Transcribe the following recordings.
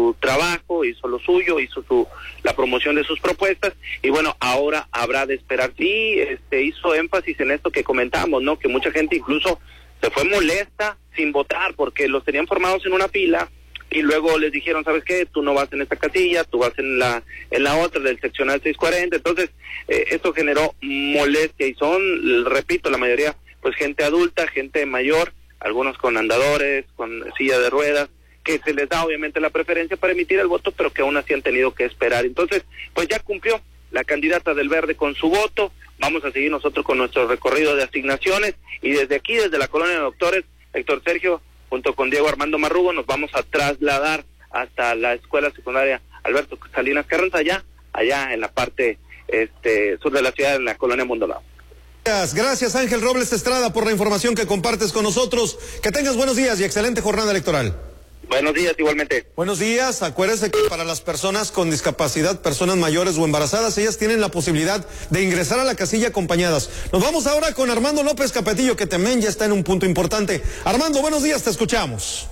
su trabajo, hizo lo suyo, hizo la promoción de sus propuestas, y bueno, ahora habrá de esperar. Sí, hizo énfasis en esto que comentamos, ¿no? Que mucha gente incluso se fue molesta sin votar, porque los tenían formados en una fila, y luego les dijeron, ¿sabes qué? Tú no vas en esta casilla, tú vas en la otra del seccional 640, entonces esto generó molestia, y son, repito, la mayoría, pues gente adulta, gente mayor, algunos con andadores, con silla de ruedas, que se les da obviamente la preferencia para emitir el voto, pero que aún así han tenido que esperar. Entonces, pues ya cumplió la candidata del Verde con su voto. Vamos a seguir nosotros con nuestro recorrido de asignaciones, y desde aquí, desde la colonia de Doctores, Héctor Sergio, junto con Diego Armando Marrugo, nos vamos a trasladar hasta la escuela secundaria Alberto Salinas Carranza, allá en la parte sur de la ciudad, en la colonia Mondolado. Gracias, Ángel Robles Estrada, por la información que compartes con nosotros. Que tengas buenos días y excelente jornada electoral. Buenos días, igualmente. Buenos días. Acuérdese que para las personas con discapacidad, personas mayores o embarazadas, ellas tienen la posibilidad de ingresar a la casilla acompañadas. Nos vamos ahora con Armando López Capetillo, que también ya está en un punto importante. Armando, buenos días, te escuchamos.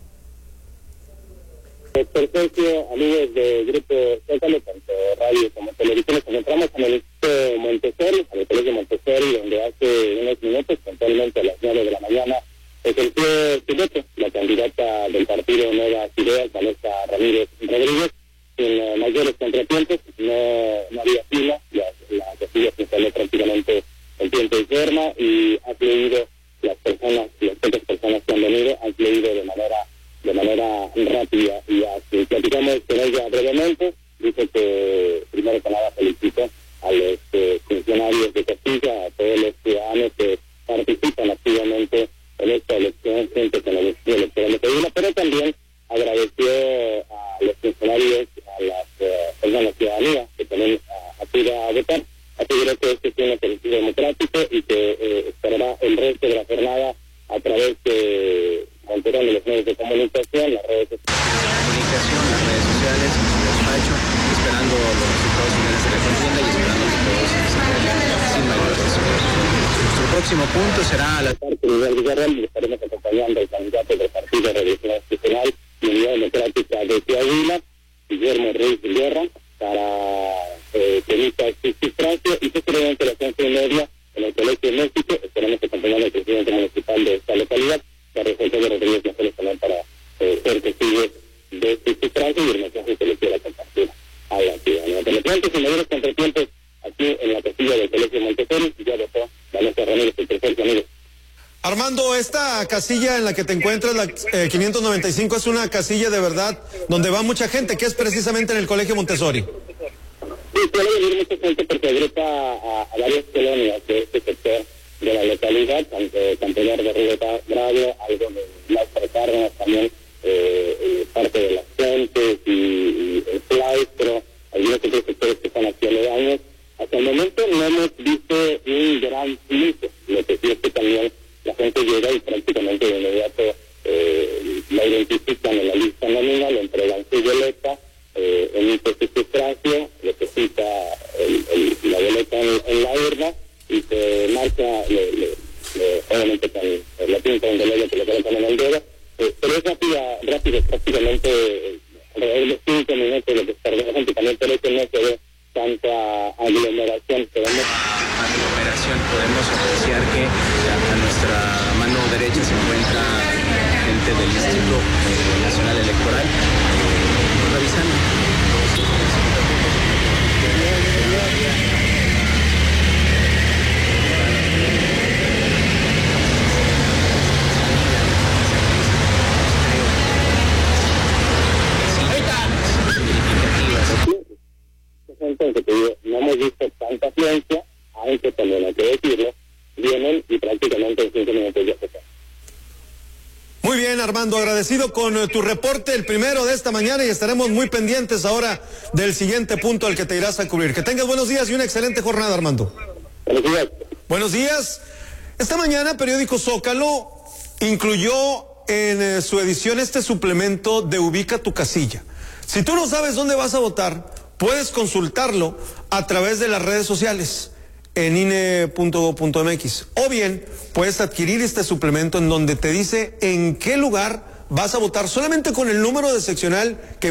Perfecto, amigos de Grupo Zócalo, tanto radio como televisión. Nos encontramos en el Instituto Montessori, en el Colegio Montessori, donde hace unos minutos, puntualmente a las 9 de la mañana, ejerció su voto la candidata del partido Nuevas Ideas, Vanessa Ramírez Rodríguez, sin mayores contratiempos. No había fila, la casilla se instaló prácticamente en tiempo y forma, y ha fluido las pocas personas que han venido, han fluido de manera rápida y así. Platicamos con ella brevemente. Dice que primero que nada felicito a los funcionarios de Castilla, a todos los ciudadanos que participan activamente en esta elección junto con el Instituto Electoral de Puebla, pero también agradeció a los funcionarios, a la ciudadanía que también acuda a votar. Aseguró que este es un ejercicio democrático y que esperará el resto de la jornada a través de Monterrey, los medios de comunicación, las redes sociales, en su despacho, esperando los resultados finales de la contienda y esperando que todos se desarrollen sin mayores desafíos. Nuestro próximo punto será a la parte de Villarreal, y estaremos acompañando al candidato del Partido Revolución Nacional y Unidad Democrática de Coahuila, Guillermo Ruiz Guerra, para que emita este sufragio, y posteriormente a las 11:30 en el Colegio de México estaremos acompañando al presidente municipal de esta localidad, Carlos Antonio Rodríguez Naciones, también para ser testigos de este sufragio y el mensaje que le quiera compartir a la ciudadanía. Por lo tanto, sin mayores contratiempos, aquí en la casilla del Colegio Montessori, ya votó Vanessa Ramírez, el tercer amigo. Armando, esta casilla en la que te encuentras, la 595, es una casilla de verdad donde va mucha gente, que es precisamente en el Colegio Montessori. Sí, suele venir mucha gente porque agrupa a varias colonias de este sector de la localidad, tanto Campeonar de Río Bravo, algo de Las Cárdenas, también parte de las fuentes y el claustro, algunos otros sectores que están aquí aledaños. Hasta el momento no hemos visto un gran flujo, lo que sí es que también la gente llega y prácticamente de inmediato la identifican en la lista nominal, le entregan su boleta, emite su sufragio, deposita la boleta en la urna y se marcha, obviamente con la tinta en dedo que le colocan en el dedo, pero es rápido, prácticamente alrededor de 5 minutos lo que tarda la gente, también por eso no se ve tanta aglomeración. Podemos apreciar que a nuestra mano derecha se encuentra gente del Instituto Nacional Electoral revisando. No hemos visto tanta afluencia, aunque también hay que decirlo, vienen y prácticamente en 5 minutos ya se quedan. Muy bien, Armando, agradecido con tu reporte, el primero de esta mañana, y estaremos muy pendientes ahora del siguiente punto al que te irás a cubrir. Que tengas buenos días y una excelente jornada, Armando. Buenos días. Buenos días. Esta mañana, Periódico Zócalo incluyó en su edición este suplemento de Ubica tu casilla. Si tú no sabes dónde vas a votar, puedes consultarlo a través de las redes sociales en INE.gov.mx, o bien puedes adquirir este suplemento en donde te dice en qué lugar vas a votar solamente con el número de seccional que